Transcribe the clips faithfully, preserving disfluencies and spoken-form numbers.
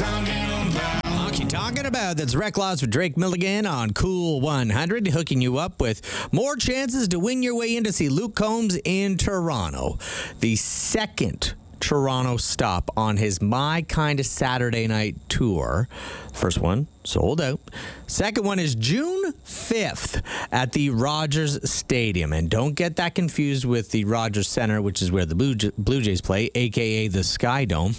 talking about? Honky talking about. That's Rec Laws with Drake Milligan on Cool one hundred, hooking you up with more chances to win your way in to see Luke Combs in Toronto. The second Toronto stop on his My Kinda Saturday Night tour. First one, sold out. Second one is June fifth at the Rogers Stadium. And don't get that confused with the Rogers Center, which is where the Blue, J- Blue Jays play, a k a the Sky Dome.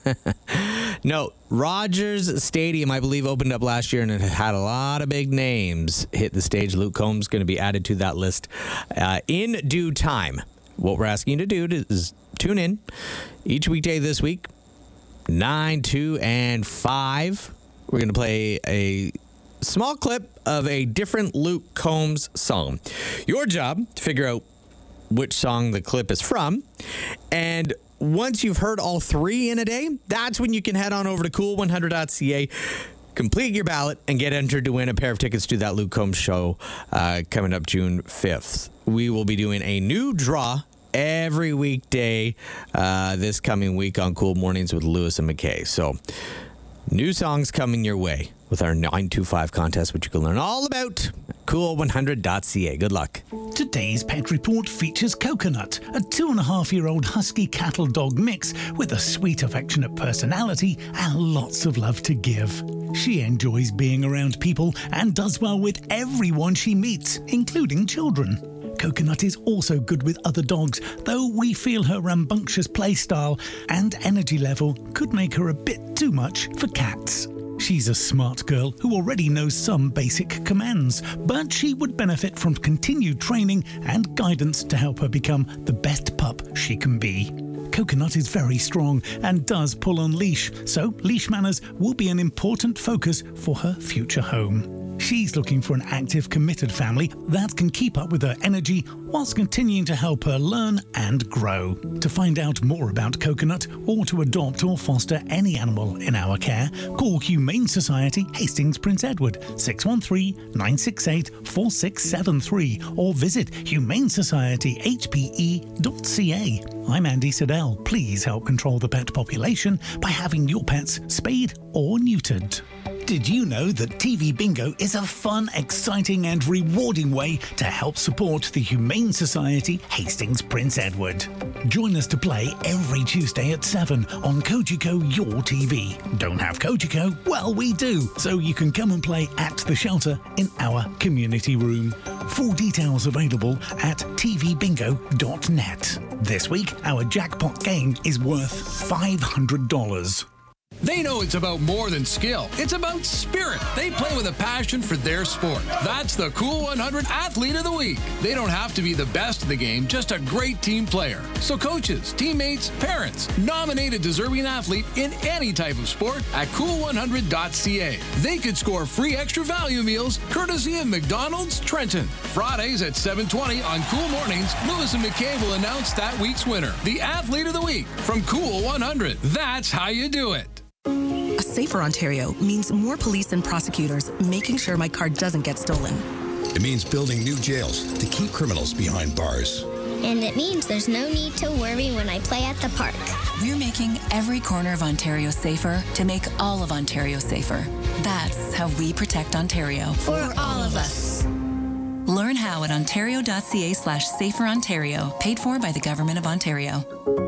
No, Rogers Stadium, I believe, opened up last year and it had a lot of big names hit the stage. Luke Combs going to be added to that list uh, in due time. What we're asking you to do is tune in each weekday this week, nine, two, and five. We're going to play a small clip of a different Luke Combs song. Your job to figure out which song the clip is from. And once you've heard all three in a day, that's when you can head on over to cool one hundred dot c a, complete your ballot, and get entered to win a pair of tickets to that Luke Combs show uh, coming up June fifth. We will be doing a new draw every weekday uh, this coming week on Cool Mornings with Lewis and McKay. So, new songs coming your way with our nine two five contest, which you can learn all about at cool one hundred dot c a. Good luck. Today's Pet Report features Coconut, a two and a half year old husky cattle dog mix with a sweet, affectionate personality and lots of love to give. She enjoys being around people and does well with everyone she meets, including children. Coconut is also good with other dogs, though we feel her rambunctious play style and energy level could make her a bit too much for cats. She's a smart girl who already knows some basic commands, but she would benefit from continued training and guidance to help her become the best pup she can be. Coconut is very strong and does pull on leash, so leash manners will be an important focus for her future home. She's looking for an active, committed family that can keep up with her energy whilst continuing to help her learn and grow. To find out more about Coconut or to adopt or foster any animal in our care, call Humane Society Hastings Prince Edward six one three, nine six eight, four six seven three or visit humane society h p e dot c a. I'm Andy Siddell. Please help control the pet population by having your pets spayed or neutered. Did you know that T V Bingo is a fun, exciting and rewarding way to help support the Humane Society Hastings Prince Edward? Join us to play every Tuesday at seven on Kojiko Your T V. Don't have Kojiko? Well, we do, so you can come and play at the shelter in our community room. Full details available at t v bingo dot net. This week, our jackpot game is worth five hundred dollars. They know it's about more than skill. It's about spirit. They play with a passion for their sport. That's the Cool one hundred Athlete of the Week. They don't have to be the best in the game, just a great team player. So coaches, teammates, parents, nominate a deserving athlete in any type of sport at cool one hundred dot c a. They could score free extra value meals courtesy of McDonald's Trenton. Fridays at seven twenty on Cool Mornings, Lewis and McKay will announce that week's winner, the Athlete of the Week from Cool one hundred. That's how you do it. A safer Ontario means more police and prosecutors making sure my car doesn't get stolen. It means building new jails to keep criminals behind bars. And it means there's no need to worry when I play at the park. We're making every corner of Ontario safer to make all of Ontario safer. That's how we protect Ontario. For all of us. Learn how at ontario dot c a slash safer Ontario. Paid for by the Government of Ontario.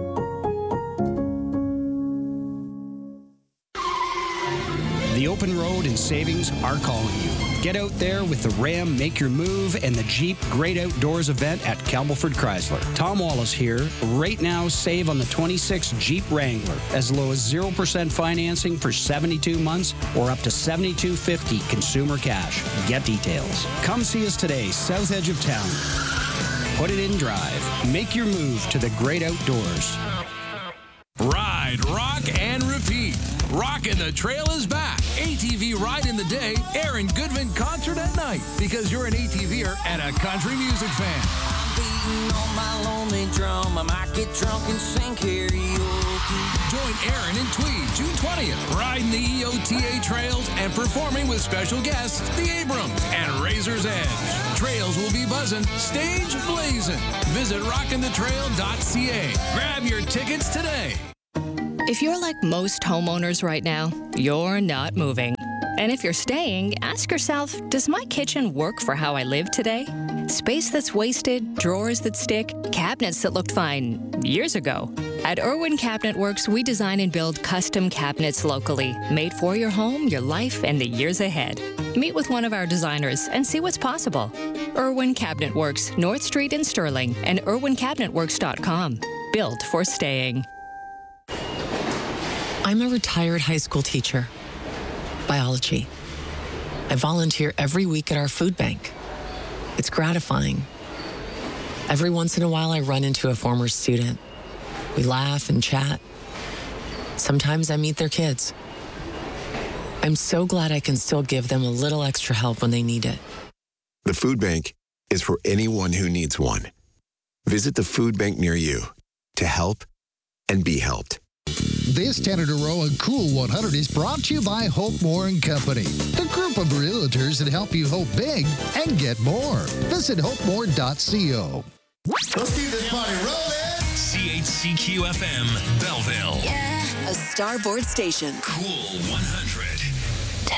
The open road and savings are calling you. Get out there with the Ram Make Your Move and the Jeep Great Outdoors event at Campbellford Chrysler. Tom Wallace here. Right now, save on the twenty-six Jeep Wrangler as low as zero percent financing for seventy-two months or up to seventy-two fifty consumer cash. Get details. Come see us today, south edge of town. Put it in drive. Make your move to the great outdoors. Ride, rock, and repeat. Rockin' the Trail is back. A T V Ride in the Day, Aaron Goodman Concert at Night. Because you're an ATVer and a country music fan. I'm beating on my lonely drum. I might get drunk and sing karaoke. Join Aaron and Tweed June twentieth, riding the E O T A trails and performing with special guests, the Abrams and Razor's Edge. Trails will be buzzing, stage blazing. Visit rockin the trail dot c a. Grab your tickets today. If you're like most homeowners right now, you're not moving. And if you're staying, ask yourself, does my kitchen work for how I live today? Space that's wasted, drawers that stick, cabinets that looked fine years ago. At Irwin Cabinet Works, we design and build custom cabinets locally, made for your home, your life, and the years ahead. Meet with one of our designers and see what's possible. Irwin Cabinet Works, North Street in Sterling, and irwin cabinet works dot com. Built for staying. I'm a retired high school teacher. Biology. I volunteer every week at our food bank. It's gratifying. Every once in a while, I run into a former student. We laugh and chat. Sometimes I meet their kids. I'm so glad I can still give them a little extra help when they need it. The food bank is for anyone who needs one. Visit the food bank near you to help and be helped. This ten in a row on Cool one hundred is brought to you by Hope More and Company, the group of realtors that help you hope big and get more. Visit hope more dot co. Let's keep this party rolling. C H C Q F M, Belleville. Yeah. A Starboard station. Cool one hundred.